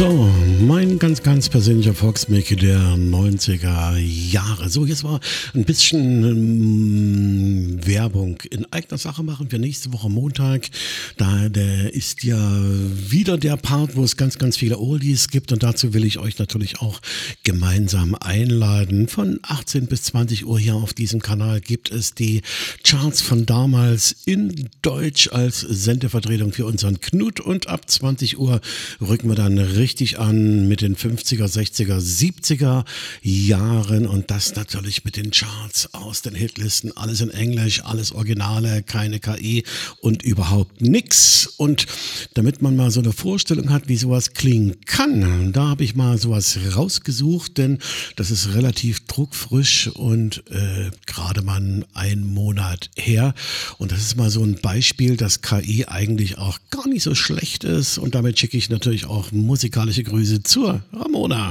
So, mein ganz persönlicher Volksmaker der 90er Jahre. So, jetzt war ein bisschen Werbung in eigener Sache machen wir nächste Woche Montag. Der ist ja wieder der Part, wo es ganz viele Oldies gibt und dazu will ich euch natürlich auch gemeinsam einladen. Von 18 bis 20 Uhr hier auf diesem Kanal gibt es die Charts von damals in Deutsch als Sendevertretung für unseren Knut und ab 20 Uhr rücken wir dann richtig an mit den 50er, 60er, 70er Jahren und das natürlich mit den Charts aus den Hitlisten, alles in Englisch, alles Originale, keine KI und überhaupt nix. Und damit man mal so eine Vorstellung hat, wie sowas klingen kann, da habe ich mal sowas rausgesucht, denn das ist relativ druckfrisch und gerade mal einen Monat her. Und das ist mal so ein Beispiel, dass KI eigentlich auch gar nicht so schlecht ist und damit schicke ich natürlich auch musikalische Grüße zur Ramona.